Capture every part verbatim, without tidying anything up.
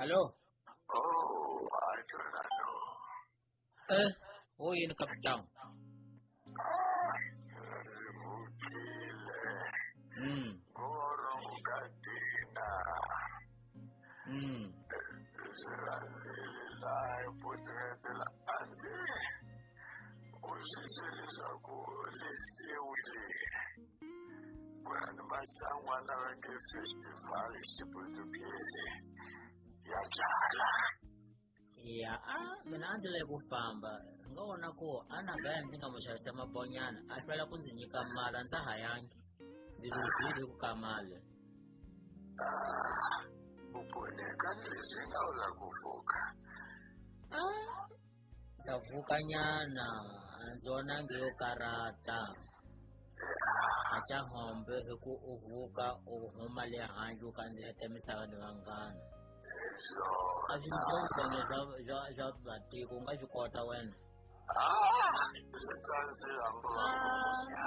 Allo? Oh, I don't know. Eh, oh yun kapdang. Ah, vukile. Hmm. Goro mukatina. Hmm. Zilanzila iputretela anzi. Uzizilisa kulisiwile. Kuna masangwana wake festival isiputukezi. Yajala. Ya ah mina a ndzi le ku famba nga vona ku a na gaya ndzi nga muxavisa mabonyana a hlwela ku ndzi nyika mali a ndza hayangi ndzi luzile ku ka mali. Ah, uboneka leswi nga ula ku vuka. Ah ndza vuka nyana a ndzi vonangi yo karata a cha hombe hi ku u vuka u huma le handle u kandziyeta misava ni vanghana. A swi ndzi zwa zwa matiko u nga swi kota wena. Ah, tsandzila mbona.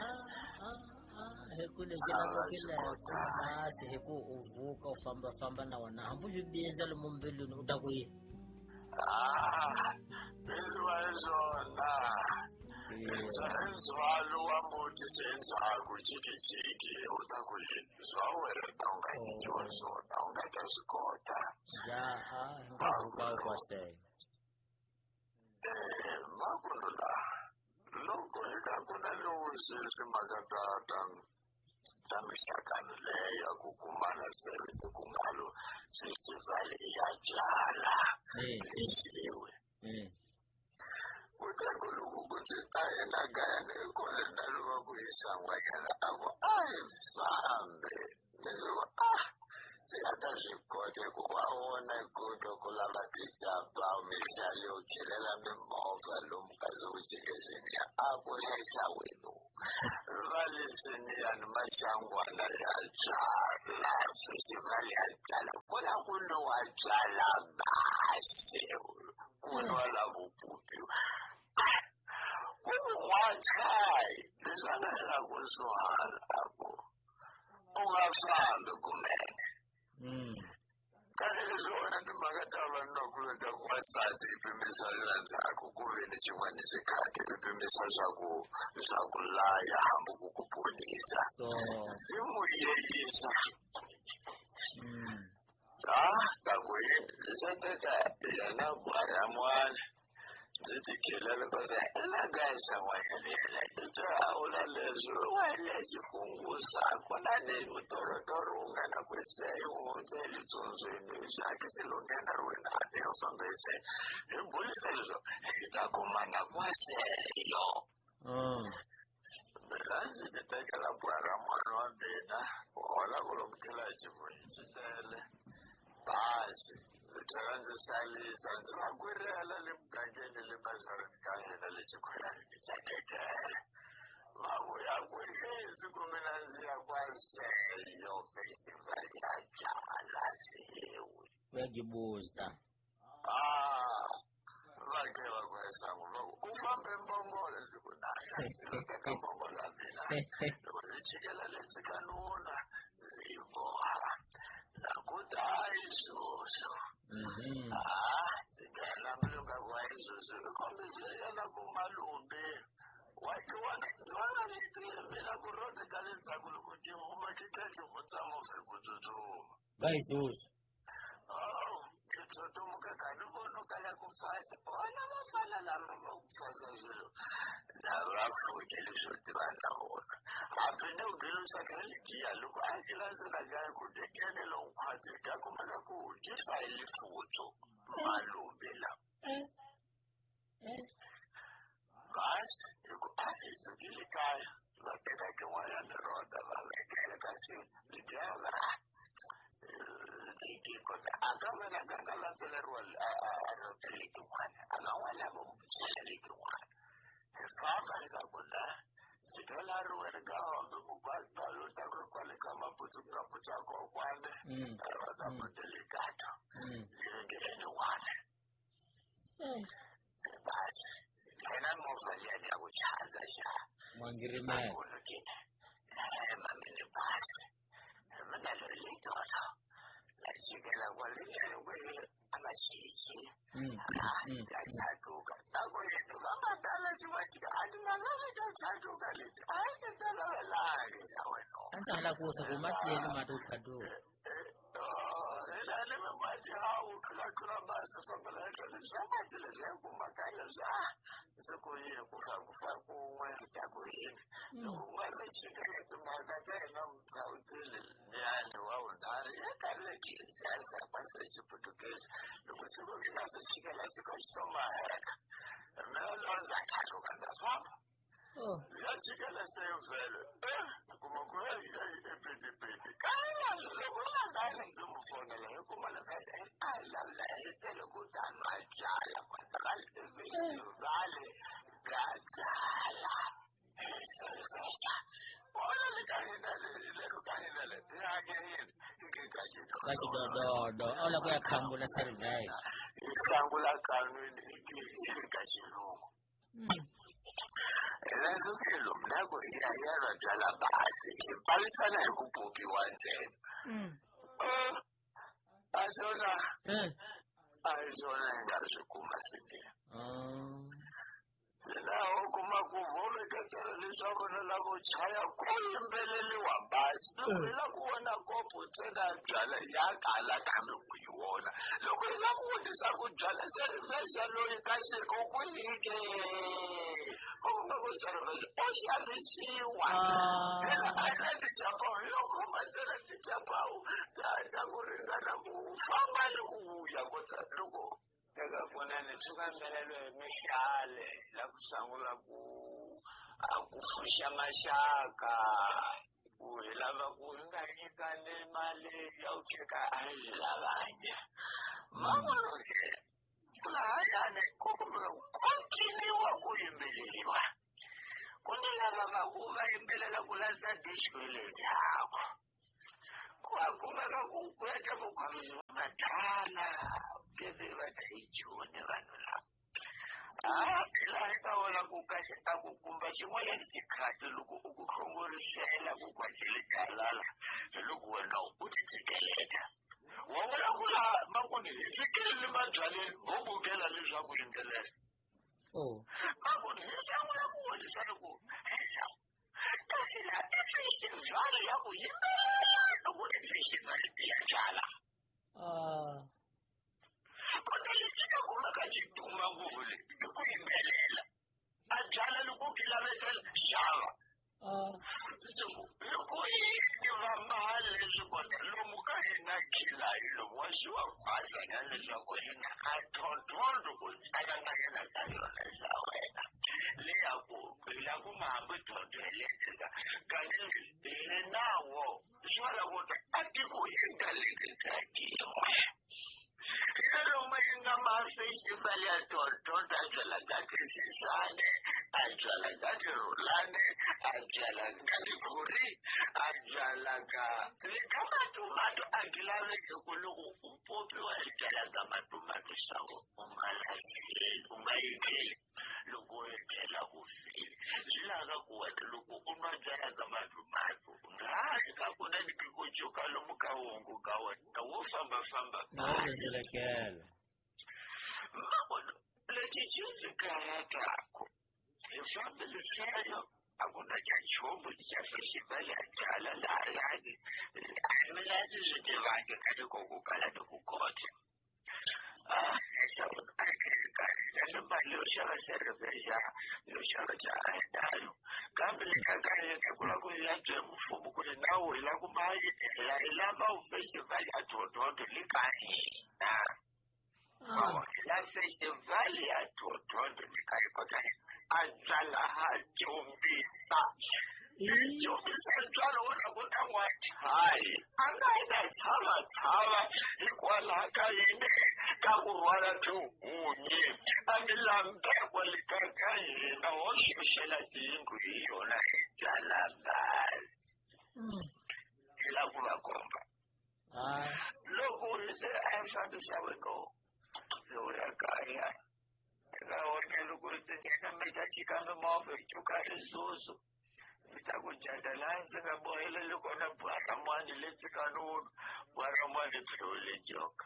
Hi ku lexi lavekileko basi hi ku u vuka u famba famba na wona hambi u swi bindza lomu mbilwini u ta ku yini. Ah, benziwa izona. Nzalo wa mbuti sendzhaku jikijiki u ta ku yini swa wena u nga nyikiwa swona u nga ta swi kota. Jaha hi nga vuka u kwasela. Eh, makulu la loko eka ku na lowu swi timhaka ta ta ta mixakano leyo ku kumana seven ku nga lo festival ya jala lexin'we. Kuteka loko ku ndzi ta yena gayana kole na loko ku yisa n'wanyana a ku a hi fambe leswo ah ndzi nga ta swi kota ku va vona kota ku lava tichapa mixali yo khelela mimovha lomu ka zivuchekesini ya a ku hehla wenu va leswini ya ni maxangwana ya byala festival ya byala ku na ku no wa byala basi ku no lavo pupi ku n'wachayi leswi a nga hela ku swihala ku u nga fambi kumeke. Kale leswi wena timhaka ta vanhunakuloni ta ku wasati i pimisa endzhaku ku ve ni xin'wana xi khaki i pimisa swa ku swa ku laya hambi ku ku ponisa swi mu yeyisa. Ah ta ku yini leswi teka yena baramwana ndzi ti khelela koza i la gayisa n'wanyana yena leswi a vula leswi wa lexi kungusa ku na ni mutorotoro wu nga na ku se hi hundze elitsondzweni xaki se lo nghena ri wena a ti yo fambise hi bulisa leswo hi ta kumana kwaseyo. Mina ndzi ti tekela baramwana wa mina u hola ku lomukela hi xivuyi xinene basi ndzi tlhela ndzi salisa ndzi va kwirhela le mugangeni le bazarini ka hina le xikhwayani ni tsanekela va vuya kwini ndzi ku mina ndzi ya kwaseyo festival ya byala sewe ya gibuza. Ah va ke va kwasangu va u fambe mbongola ndzi ku naya ndzi lo teka mbongola mina loko ndzi chikela le ndzi ka nuna ndzi yi boha na ku ta isuso. Ah ndzi nghena milunga ku wa isuso i kombise yena ku malumbi wa ke wona ndzi vona ni mina ku rode ka le ndzhaku loko ke huma ke tlhe ke hutsa movha hi ku tsutsuma. Va isuso. Oh ke tsutsumuka ka ni vona kala ku fasa vona vafana lama va ku fasa swilo lava fukile swo tiva na vona hambi ni ugilusa ka ligiya loko a ke landzela kaya ku tekene lo nkhwati ka kumeka ku ke fayile futso malumbi lawa. Basi hi ku a hi sukile kaya va teka tin'wanyana roda va vekela kasi ligiya va a ka vana ka nga landzeleriwa a rota letin'wana a nga n'wana lava mu byela letin'wana hi famba eka ku na tshikela ri we ri nga hombi mukwalo ta ku kwale ka maputsu ku nga putsa kokwane va ka putele kato livhengeleni n'wana basi nghena movha liyani ya ku chandza xa Mangirimela. Mamini basi mina lo litoto la chikela kwalingene kwe amashiji Mm. yachaduka takwethu vangadala chivatika atinangave tachaduka leti aititala velangisa weno Antsala kusa kumatleni matutatu. elani vemati hawu khulakula basa swambelekele swamatile lekumakale swa sekuyini kufa kufa kun'we takuyini loko n'wana chikele timhaka ta hina mutsautile nyani wa unharhu eka Jesus apase chiputukezi loko siku vina swi chikela chiko xitomaheka melo ndza tlhatlhuka ndza famba ya chikela sevhele kuma ku ya epetipeti kayilazwi loko u nga zanga ndzi mu fonela hi kuma lekasi a hi lavula hi tele ku tanwa jala matakale evale gajala esesesa ona likahina lero kahina le yakeyini Kachidododo. Ola kuya khangula service. isangula kanweni ikachilungu Lazukilo mnako iyayelwa jala basi ipalisana hi ku bokiwa ntsena azona azona hi nga swi kuma sike laha u kuma ku vhoveketela leswaku na lavo chaya ku yimbeleliwa basi loko hi la ku vona kopo ntsena ya byala ya kala kambe ku yi vona loko hi la ku vutisa ku byala serivhesa loyi ka siku ku yike u kuma ku serivhesa u xavisiwa ena a na tichapawu yo khoma ntsena tichapawu ta ta ku ringana ku famba ni ku vuya kota loko teka kona ni tshuka mbelelo hi mihlale la ku sungula ku ku pfuxa maxaka ku hi lava ku hi nga nyikani mali ya ku cheka a hi lavanya mamoloke lahayani ku kumeka ku ciniwa ku yimbeleliwa ku ni lava va ku va yimbelela ku landza disco ledzako ku va kumeka ku ku endla vukhwamisi va madala keve va ta hi joni vanhu lava laha hi ta vona ku kahle a ku kumba xin'wanyana xikhati loko u ku hlongorisela ku kwatile jalala hi loko wena u ti tshikeleta wa vona ku laha makuni hi tshikelele mabyaleni ho vukela leswaku yimbelela makuni hi sungula ku vonisana ku hesa kasi laha i festival ya ku yimbelela loko i festival ya jala kona lexika kumeka xi duma ngopfu lexi i ku yimbelela a byala loko ki lavetela xava loko yini va mbala leswi kota lomu ka hina khila hi lomu wa xiwa khwasanya leswaku hina a thonthonto ku tsalanganyana ka yona xa wena leyaku hi la ku ma hambi thonto electrika kanti hi nawo swi va lako ta a tiko hi nga lekeka kin'we Loma ingama festival ya tonton ajala gati sisane ajala gati rulane ajala gati kuri ajala ga kama tomato agilave kulugu upopi wa ajala kama tomato sawo umalasi umayikeli logo etela ufili zilaga kuwata logo unajala kama tomato ngai kakuna nikikuchoka lomu kawongo kawa na wofamba famba Nawezelekela lexi xi ndzi karataka hi fambiliselo a ku na xa nchumu xa festival ya jala lahayani mina ndzi swi tivangi ka loko ku kala ni ku kota leswaku a tlheli karhi leswi mali yo xava serivhesa yo xava xa ahendayo kambe le ka kareke ku la ku ya bye mfumo ku ri nawu hi la ku ma hi lava festival ya tontonto le ka hina la festival ya tontonto le ka hi kota a byala ha jombisa jombisa byala wona ku na n'wathayi a nga yi na tshava tshava hikwalaho ka yini ka ku rhwala tihunyi a mi lambe kwale ka ka hina ho xuxela tiyindlu hi yona hi byala bazi hi la ku va komba loko hi se a yi fambisa weko lowu ya kaya eka wona loko hi tingena mi ta chika mimovha hi cuka rizuzu mi ta ku jata la ndzi nga bohela loko na bwaramani leti ka nunu bwaramani tlhole joka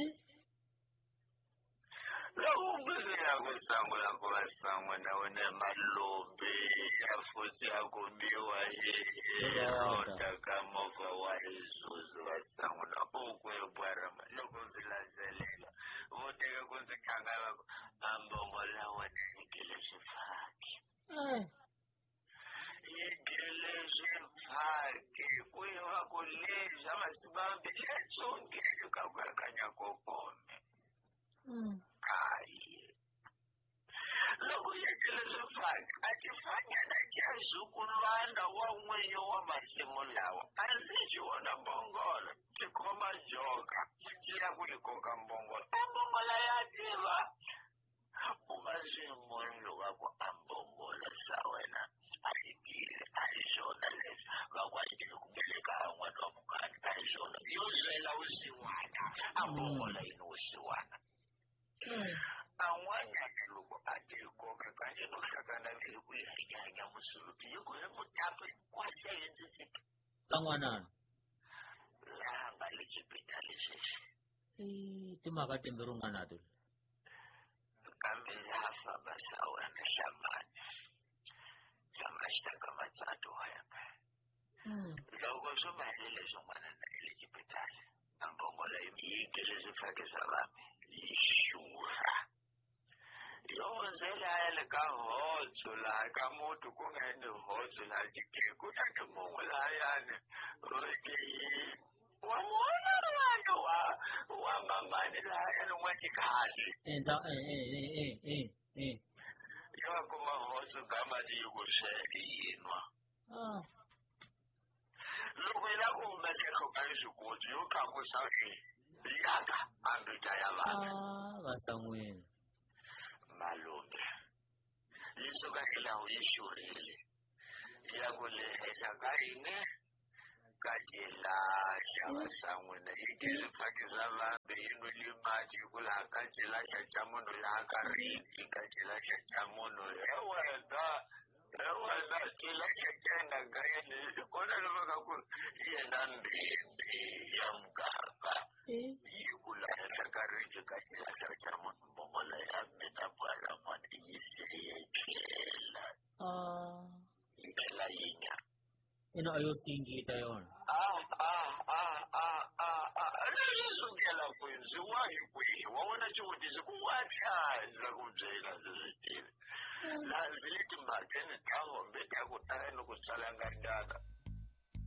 loko mbizi ya ku sangula ku va sangwe na wena malombe ya futhi ya kombiwa hi rota ka movha wa Isuzu va sangula uku hi bwarama loko ndzi landzelela vo teka ku ndzi khangala ku ambongo la wena yikele swifaki yikele swifaki ku yiva ku leswi masibambi letsongeni ka ku yakanya kokome hayi loko yekele swifaki a ti fanya na jazukulwana wa n'winyi wa masimu lawa a ndzi xi vona mbongola ti khoma joka ti ya ku yi koka mbongola a mbongola ya tiva u nga swi voni loko a ku a mbongola sa wena a yi tile a hi swona leswi vakwatile ku beleka n'wana wa mukani a hi swona yo byela vusiwana a mbongola yini vusiwana an'wanyana loko a ti koka kanje no hlakana leyi ku yi hanyanya musuluti yi ku hi mutapi kwase hi ndzi tsiki kan'wanana laha nga le xipitali sweswi timhaka timbirhi un'wana to kambe laha famba sa wena hlambani hlamba xitaka matsato wa yena loko swi malile swin'wana na le xipitali ambongola yi kele swifaki swa vami yi xurha yo ndzela ya le ka hotso laha ka muti ku nga yini hotso laha xikhe ku na timungu lahayani rike yi wa n'wana wani wa wa mamani lahayani n'wa tikhali yo kuma hotso gamati yi ku yinwa loko yi la ku humesa nhloko yi swikoti yo tlakusa yaka ambita ya vana vasan'wini malumbe yi suka hilaho yi xurhile ya ku lehisa ka yini ka jilaxa vasan'wina yi ke swifaki swa vambe yi nwile mati hi ku laha ka jilaxa xa munhu laha ka rini ka jilaxa xa munhu he wena he wena jilaxa xenda ka yini hi kona loko ka ku yena mbimbi ya muganga yi ku lahehla ka rini ka jilaxa xa munhu mbongola ya mina bwaramani yi se yekhela yi tlhela yi nya ina a yo singita yona leswi sungela kwini wa hi kwihi wa vona xivutiso ku wa tlhandla ku byela ndzi swi tivi laha ndzi le timhakeni ta hombe ta ku tala ni ku tswalanganyana